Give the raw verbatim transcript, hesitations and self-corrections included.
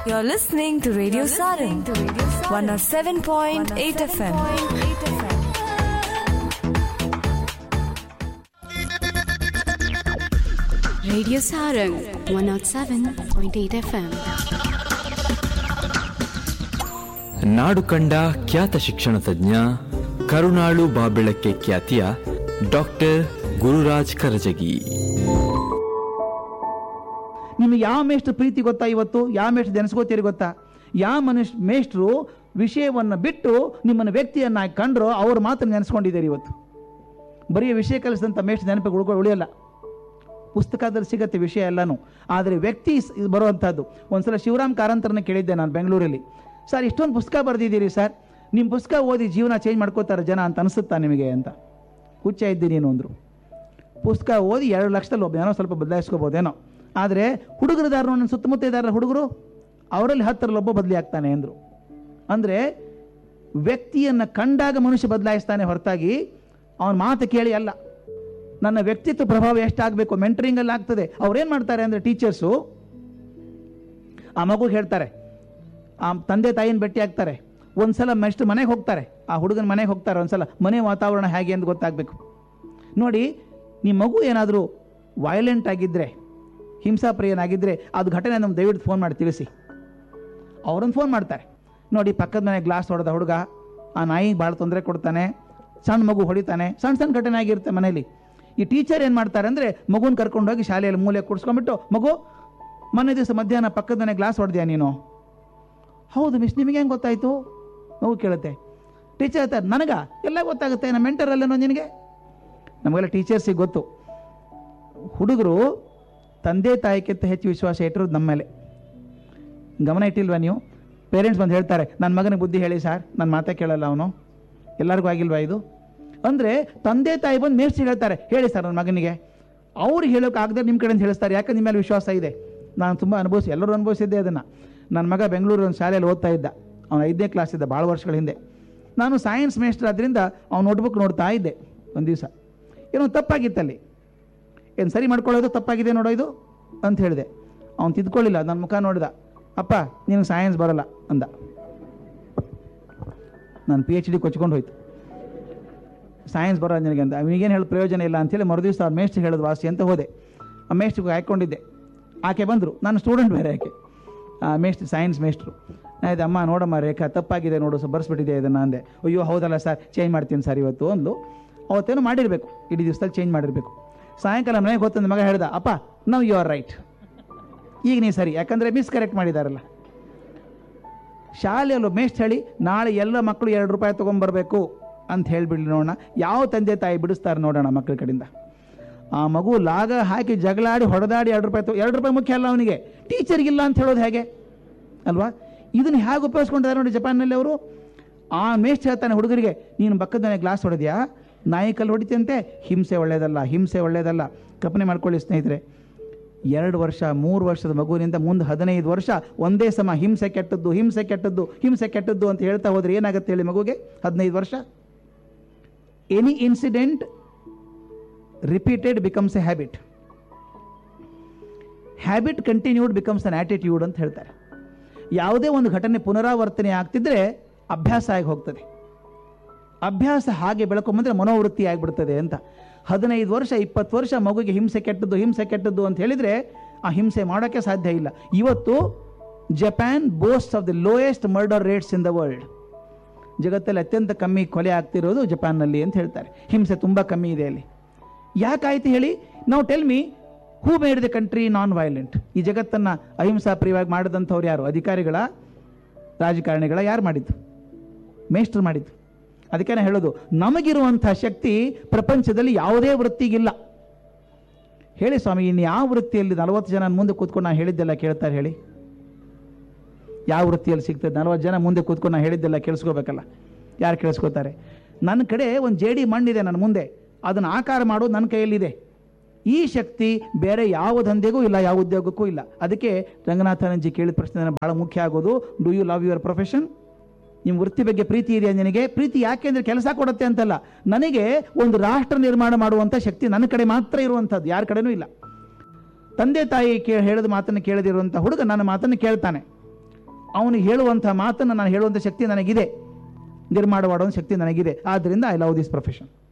You're listening to Radio Sarang, one oh seven point eight F M. Radio Sarang, one oh seven point eight F M. ನಾಡು ಕಂಡ ಖ್ಯಾತ ಶಿಕ್ಷಣ ತಜ್ಞ, ಕರುಣಾಳು ಬಾಬೆಳಕ್ಕೆ ಖ್ಯಾತಿಯ doctor Gururaj Karajagi. ನಿಮಗೆ ಯಾವ ಮೇಷ್ಟ್ರ ಪ್ರೀತಿ ಗೊತ್ತಾ? ಇವತ್ತು ಯಾವ ಮೇಷ್ಟ್ರ ನೆನೆಸ್ಕೋತೀರಿ ಗೊತ್ತಾ? ಯಾವ ಮನುಷ್ಯ ಮೇಷ್ಟ್ರು ವಿಷಯವನ್ನು ಬಿಟ್ಟು ನಿಮ್ಮನ್ನು ವ್ಯಕ್ತಿಯನ್ನಾಗಿ ಕಂಡ್ರೋ ಅವ್ರು ಮಾತ್ರ ನೆನೆಸ್ಕೊಂಡಿದ್ದೀರಿ. ಇವತ್ತು ಬರೀ ವಿಷಯ ಕಲಿಸಿದಂಥ ಮೇಷ್ಟ್ರ ನೆನಪಿಗೆ ಉಳ್ಕೊಂಡು ಉಳಿಯಲ್ಲ. ಪುಸ್ತಕದಲ್ಲಿ ಸಿಗತ್ತೆ ವಿಷಯ ಎಲ್ಲನೂ, ಆದರೆ ವ್ಯಕ್ತಿ ಬರುವಂಥದ್ದು. ಒಂದ್ಸಲ ಶಿವರಾಮ್ ಕಾರಂತರನ್ನ ಕೇಳಿದ್ದೆ ನಾನು ಬೆಂಗಳೂರಲ್ಲಿ. ಸರ್, ಇಷ್ಟೊಂದು ಪುಸ್ತಕ ಬರೆದಿದ್ದೀರಿ ಸರ್, ನಿಮ್ಮ ಪುಸ್ತಕ ಓದಿ ಜೀವನ ಚೇಂಜ್ ಮಾಡ್ಕೋತಾರೆ ಜನ ಅಂತ ಅನಿಸುತ್ತಾ ನಿಮಗೆ ಅಂತ. ಹುಚ್ಚ ಇದ್ದೀನಿ ನೀನು ಅಂದರು. ಪುಸ್ತಕ ಓದಿ ಎರಡು ಲಕ್ಷದಲ್ಲಿ ಒಬ್ಬ ಏನೋ ಸ್ವಲ್ಪ ಬದಲಾಯಿಸ್ಕೋಬೋದೇನೋ, ಆದರೆ ಹುಡುಗರದಾರರು ನನ್ನ ಸುತ್ತಮುತ್ತ ಇದ್ದಾರ ಹುಡುಗರು, ಅವರಲ್ಲಿ ಹತ್ತರಲ್ಲಿ ಒಬ್ಬ ಬದಲಿ ಆಗ್ತಾನೆ ಅಂದರು. ಅಂದರೆ ವ್ಯಕ್ತಿಯನ್ನು ಕಂಡಾಗ ಮನುಷ್ಯ ಬದಲಾಯಿಸ್ತಾನೆ ಹೊರತಾಗಿ ಅವನ ಮಾತು ಕೇಳಿ ಅಲ್ಲ. ನನ್ನ ವ್ಯಕ್ತಿತ್ವ ಪ್ರಭಾವ ಎಷ್ಟಾಗಬೇಕು ಮೆಂಟರಿಂಗಲ್ಲಿ ಆಗ್ತದೆ. ಅವ್ರೇನು ಮಾಡ್ತಾರೆ ಅಂದರೆ ಟೀಚರ್ಸು ಆ ಮಗು ಹೇಳ್ತಾರೆ, ಆ ತಂದೆ ತಾಯಿನ ಭೇಟಿ ಆಗ್ತಾರೆ, ಒಂದ್ಸಲ ಮೆಸ್ಟ್ ಮನೆಗೆ ಹೋಗ್ತಾರೆ, ಆ ಹುಡುಗನ ಮನೆಗೆ ಹೋಗ್ತಾರೆ, ಒಂದ್ಸಲ ಮನೆ ವಾತಾವರಣ ಹೇಗೆ ಅಂತ ಗೊತ್ತಾಗಬೇಕು. ನೋಡಿ, ನಿಮ್ಮ ಮಗು ಏನಾದರೂ ವೈಲೆಂಟ್ ಆಗಿದ್ದರೆ, ಹಿಂಸಾಪ್ರಿಯನಾಗಿದ್ದರೆ ಅದು ಘಟನೆ ನಮ್ಗೆ ದಯವಿಟ್ಟು ಫೋನ್ ಮಾಡಿ ತಿಳಿಸಿ. ಅವ್ರನ್ನ ಫೋನ್ ಮಾಡ್ತಾರೆ. ನೋಡಿ, ಪಕ್ಕದ ಮನೆ ಗ್ಲಾಸ್ ಹೊಡೆದ ಹುಡುಗ, ಆ ನಾಯಿಗೆ ಭಾಳ ತೊಂದರೆ ಕೊಡ್ತಾನೆ, ಸಣ್ಣ ಮಗು ಹೊಡಿತಾನೆ, ಸಣ್ಣ ಸಣ್ಣ ಘಟನೆ ಆಗಿರುತ್ತೆ ಮನೇಲಿ. ಈ ಟೀಚರ್ ಏನು ಮಾಡ್ತಾರೆ ಅಂದರೆ ಮಗುನ ಕರ್ಕೊಂಡು ಹೋಗಿ ಶಾಲೆಯಲ್ಲಿ ಮೂಲೆ ಕೂಡಿಸ್ಕೊಂಡ್ಬಿಟ್ಟು, ಮಗು ಮೊನ್ನೆ ದಿವಸ ಮಧ್ಯಾಹ್ನ ಪಕ್ಕದ ಮನೆ ಗ್ಲಾಸ್ ಹೊಡೆದ್ಯಾ ನೀನು? ಹೌದು ಮಿಸ್, ನಿಮಗೆ ಹೆಂಗೆ ಗೊತ್ತಾಯಿತು? ಮಗು ಕೇಳುತ್ತೆ. ಟೀಚರ್ ಹೇಳ್ತಾರೆ, ನನಗ ಎಲ್ಲ ಗೊತ್ತಾಗುತ್ತೆ, ನಮ್ಮ ಮೆಂಟರ್ ಅಲ್ಲೇನೋ ನಿನಗೆ. ನಮಗೆಲ್ಲ ಟೀಚರ್ಸಿಗೆ ಗೊತ್ತು, ಹುಡುಗರು ತಂದೆ ತಾಯಿಗಿಂತ ಹೆಚ್ಚು ವಿಶ್ವಾಸ ಇಟ್ಟಿರೋದು ನಮ್ಮ ಮೇಲೆ. ಗಮನ ಇಟ್ಟಿಲ್ವಾ ನೀವು? ಪೇರೆಂಟ್ಸ್ ಬಂದು ಹೇಳ್ತಾರೆ, ನನ್ನ ಮಗನಿಗೆ ಬುದ್ಧಿ ಹೇಳಿ ಸರ್, ನನ್ನ ಮಾತೇ ಕೇಳಲ್ಲ ಅವನು. ಎಲ್ಲರಿಗೂ ಆಗಿಲ್ವಾ ಇದು? ಅಂದರೆ ತಂದೆ ತಾಯಿ ಬಂದು ಮೇಷ್ಟ್ರು ಹೇಳ್ತಾರೆ, ಹೇಳಿ ಸರ್ ನನ್ನ ಮಗನಿಗೆ. ಅವ್ರು ಹೇಳೋಕೆ ಆಗದೆ ನಿಮ್ಮ ಕಡೆಯಿಂದ ಹೇಳಿಸ್ತಾರೆ, ಯಾಕೆ ನಿಮ್ಮ ಮೇಲೆ ವಿಶ್ವಾಸ ಇದೆ. ನಾನು ತುಂಬ ಅನುಭವಿಸಿ, ಎಲ್ಲರೂ ಅನುಭವಿಸಿದ್ದೆ ಅದನ್ನು. ನನ್ನ ಮಗ ಬೆಂಗಳೂರು ಒಂದು ಶಾಲೆಯಲ್ಲಿ ಓದ್ತಾ ಇದ್ದ, ಅವನು ಐದನೇ ಕ್ಲಾಸ್ ಇದ್ದ, ಭಾಳ ವರ್ಷಗಳ ಹಿಂದೆ. ನಾನು ಸೈನ್ಸ್ ಮೇಸ್ಟ್ರ್ ಆದ್ದರಿಂದ ಅವ್ನು ನೋಟ್ಬುಕ್ ನೋಡ್ತಾ ಇದ್ದೆ. ಒಂದು ದಿವಸ ಏನೋ ತಪ್ಪಾಗಿತ್ತಲ್ಲಿ, ಏನು ಸರಿ ಮಾಡ್ಕೊಳ್ಳೋದು ತಪ್ಪಾಗಿದೆ ನೋಡೋ ಇದು ಅಂತ ಹೇಳಿದೆ. ಅವ್ನು ತಿದ್ಕೊಳ್ಳಿಲ್ಲ, ನನ್ನ ಮುಖ ನೋಡಿದ, ಅಪ್ಪ ನಿನಗೆ ಸೈನ್ಸ್ ಬರೋಲ್ಲ ಅಂದ. ನಾನು ಪಿ ಎಚ್ ಡಿ ಕೊಚ್ಕೊಂಡು ಹೋಯ್ತು. ಸೈನ್ಸ್ ಬರೋದು ನನಗೆ ಅಂತ. ಅವನಿಗೇನು ಹೇಳೋ ಪ್ರಯೋಜನ ಇಲ್ಲ ಅಂಥೇಳಿ ಮರುದಿವಸ ಅವ್ರು ಮೇಷ್ಟ್ರಿಗೆ ಹೇಳೋದು ವಾಸಿ ಅಂತ ಹೋದೆ. ಆ ಮೇಷ್ಟ್ರಿಗೆ ಹಾಕ್ಕೊಂಡಿದ್ದೆ. ಆಕೆ ಬಂದರು, ನಾನು ಸ್ಟೂಡೆಂಟ್ ಬೇರೆ ಆಕೆ, ಮೇಷ್ಟ್ರು ಸೈನ್ಸ್ ಮೇಷ್ಟ್ರು. ಆಯ್ತು, ಅಮ್ಮ ನೋಡಮ್ಮ ರೇಖಾ ತಪ್ಪಾಗಿದೆ ನೋಡು, ಸೊ ಬರ್ಸ್ಬಿಟ್ಟಿದೆ ಇದನ್ನು ಅಂದೆ. ಅಯ್ಯೋ ಹೌದಲ್ಲ ಸರ್, ಚೇಂಜ್ ಮಾಡ್ತೀನಿ ಸರ್ ಇವತ್ತು ಅಂದು. ಅವತ್ತೇನೋ ಮಾಡಿರಬೇಕು, ಇಡೀ ದಿವಸದಲ್ಲಿ ಚೇಂಜ್ ಮಾಡಿರಬೇಕು. ಸಾಯಂಕಾಲ ಮನೆಗೆ ಗೊತ್ತಂದ ಮಗ ಹೇಳ್ದ, ಅಪ್ಪ ನೌ ಯು ಆರ್ ರೈಟ್, ಈಗ ನೀ ಸರಿ, ಯಾಕಂದರೆ ಮಿಸ್ ಕರೆಕ್ಟ್ ಮಾಡಿದಾರಲ್ಲ. ಶಾಲೆಯಲ್ಲೂ ಮೇಷ್ಟ್ರು ಹೇಳಿ ನಾಳೆ ಎಲ್ಲ ಮಕ್ಕಳು ಎರಡು ರೂಪಾಯಿ ತೊಗೊಂಬರ್ಬೇಕು ಅಂತ ಹೇಳಿಬಿಡ್ಲಿ ನೋಡೋಣ, ಯಾವ ತಂದೆ ತಾಯಿ ಬಿಡಿಸ್ತಾರೆ ನೋಡೋಣ ಮಕ್ಕಳ ಕಡೆಯಿಂದ. ಆ ಮಗು ಲಾಗ ಹಾಕಿ ಜಗಳಾಡಿ ಹೊಡೆದಾಡಿ ಎರಡು ರೂಪಾಯಿ ತೊ ಎರಡು ರೂಪಾಯಿ ಮುಖ್ಯ ಅಲ್ಲ ಅವನಿಗೆ, ಟೀಚರ್ಗಿಲ್ಲ ಅಂತ ಹೇಳೋದು ಹೇಗೆ ಅಲ್ವಾ? ಇದನ್ನು ಹೇಗೆ ಉಪಯೋಗಿಸ್ಕೊಂಡಿದ್ದಾರೆ ನೋಡಿ ಜಪಾನ್ನಲ್ಲಿ ಅವರು. ಆ ಮೇಷ್ಟ್ರು ಹೇಳ್ತಾನೆ ಹುಡುಗರಿಗೆ, ನೀನು ಪಕ್ಕದ ಮನೆ ಗ್ಲಾಸ್ ಹೊಡೆದ್ಯಾ, ನಾಯಿ ಕಲ್ಲು ಹೊಡಿತಂತೆ, ಹಿಂಸೆ ಒಳ್ಳೇದಲ್ಲ, ಹಿಂಸೆ ಒಳ್ಳೇದಲ್ಲ. ಕಲ್ಪನೆ ಮಾಡ್ಕೊಳ್ಳಿ ಸ್ನೇಹಿತರೆ, ಎರಡು ವರ್ಷ ಮೂರು ವರ್ಷದ ಮಗುವಿನಿಂದ ಮುಂದೆ ಹದಿನೈದು ವರ್ಷ ಒಂದೇ ಸಮ ಹಿಂಸೆ ಕೆಟ್ಟದ್ದು, ಹಿಂಸೆ ಕೆಟ್ಟದ್ದು, ಹಿಂಸೆ ಕೆಟ್ಟದ್ದು ಅಂತ ಹೇಳ್ತಾ ಹೋದ್ರೆ ಏನಾಗುತ್ತೆ ಹೇಳಿ ಮಗುಗೆ? ಹದಿನೈದು ವರ್ಷ. Any incident repeated becomes A habit, habit continued becomes an attitude ಅಂತ ಹೇಳ್ತಾರೆ. ಯಾವುದೇ ಒಂದು ಘಟನೆ ಪುನರಾವರ್ತನೆ ಆಗ್ತಿದ್ರೆ ಅಭ್ಯಾಸ ಆಗಿ ಹೋಗ್ತದೆ. ಅಭ್ಯಾಸ ಹಾಗೆ ಬೆಳ್ಕೊಂಬಂದ್ರೆ ಮನೋವೃತ್ತಿ ಆಗಿಬಿಡ್ತದೆ ಅಂತ. ಹದಿನೈದು ವರ್ಷ ಇಪ್ಪತ್ತು ವರ್ಷ ಮಗುಗೆ ಹಿಂಸೆ ಕೆಟ್ಟದ್ದು ಹಿಂಸೆ ಕೆಟ್ಟದ್ದು ಅಂತ ಹೇಳಿದರೆ ಆ ಹಿಂಸೆ ಮಾಡೋಕ್ಕೆ ಸಾಧ್ಯ ಇಲ್ಲ. ಇವತ್ತು Japan boast of the lowest murder rates in the world. ಜಗತ್ತಲ್ಲಿ ಅತ್ಯಂತ ಕಮ್ಮಿ ಕೊಲೆ ಆಗ್ತಿರೋದು ಜಪಾನ್ನಲ್ಲಿ ಅಂತ ಹೇಳ್ತಾರೆ. ಹಿಂಸೆ ತುಂಬ ಕಮ್ಮಿ ಇದೆ ಅಲ್ಲಿ. ಯಾಕಾಯ್ತು ಹೇಳಿ? ನಾವು tell me, who made the country non violent? ಈ ಜಗತ್ತನ್ನು ಅಹಿಂಸಾ ಪ್ರಿಯವಾಗಿ ಮಾಡಿದಂಥವ್ರು ಯಾರು? ಅಧಿಕಾರಿಗಳ, ರಾಜಕಾರಣಿಗಳ? ಯಾರು ಮಾಡಿದ್ದು? ಮೇಷ್ಟ್ರು ಮಾಡಿದ್ದು. ಅದಕ್ಕೆ ನಾನು ಹೇಳೋದು, ನಮಗಿರುವಂಥ ಶಕ್ತಿ ಪ್ರಪಂಚದಲ್ಲಿ ಯಾವುದೇ ವೃತ್ತಿಗಿಲ್ಲ. ಹೇಳಿ ಸ್ವಾಮಿ, ಇನ್ನು ಯಾವ ವೃತ್ತಿಯಲ್ಲಿ ನಲವತ್ತು ಜನ ಮುಂದೆ ಕೂತ್ಕೊಂಡು ನಾನು ಹೇಳಿದ್ದೆಲ್ಲ ಕೇಳ್ತಾರೆ ಹೇಳಿ? ಯಾವ ವೃತ್ತಿಯಲ್ಲಿ ಸಿಗ್ತದೆ? ನಲವತ್ತು ಜನ ಮುಂದೆ ಕೂತ್ಕೊಂಡು ನಾನು ಹೇಳಿದ್ದೆಲ್ಲ ಕೇಳಿಸ್ಕೋಬೇಕಲ್ಲ, ಯಾರು ಕೇಳಿಸ್ಕೋತಾರೆ? ನನ್ನ ಕಡೆ ಒಂದು ಜೇಡಿ ಮಣ್ಣಿದೆ ನನ್ನ ಮುಂದೆ, ಅದನ್ನು ಆಕಾರ ಮಾಡೋದು ನನ್ನ ಕೈಯಲ್ಲಿದೆ. ಈ ಶಕ್ತಿ ಬೇರೆ ಯಾವ ದಂಧೆಗೂ ಇಲ್ಲ, ಯಾವ ಉದ್ಯೋಗಕ್ಕೂ ಇಲ್ಲ. ಅದಕ್ಕೆ ರಂಗನಾಥನಂಜಿ ಕೇಳಿದ ಪ್ರಶ್ನೆ ಬಹಳ ಮುಖ್ಯ ಆಗೋದು, do you love your profession? ನಿಮ್ಮ ವೃತ್ತಿ ಬಗ್ಗೆ ಪ್ರೀತಿ ಇದೆಯಾ ನಿನಗೆ? ಪ್ರೀತಿ ಯಾಕೆ ಅಂದರೆ ಕೆಲಸ ಕೊಡುತ್ತೆ ಅಂತಲ್ಲ, ನನಗೆ ಒಂದು ರಾಷ್ಟ್ರ ನಿರ್ಮಾಣ ಮಾಡುವಂಥ ಶಕ್ತಿ ನನ್ನ ಕಡೆ ಮಾತ್ರ ಇರುವಂಥದ್ದು, ಯಾರ ಕಡೆನೂ ಇಲ್ಲ. ತಂದೆ ತಾಯಿ ಕೇ ಹೇಳಿದ ಮಾತನ್ನು ಕೇಳದಿರುವಂಥ ಹುಡುಗ ನನ್ನ ಮಾತನ್ನು ಕೇಳ್ತಾನೆ. ಅವನಿಗೆ ಹೇಳುವಂಥ ಮಾತನ್ನು ನಾನು ಹೇಳುವಂಥ ಶಕ್ತಿ ನನಗಿದೆ, ನಿರ್ಮಾಣ ಮಾಡುವಂಥ ಶಕ್ತಿ ನನಗಿದೆ. ಆದ್ದರಿಂದ ಐ ಲವ್ ದಿಸ್ ಪ್ರೊಫೆಷನ್.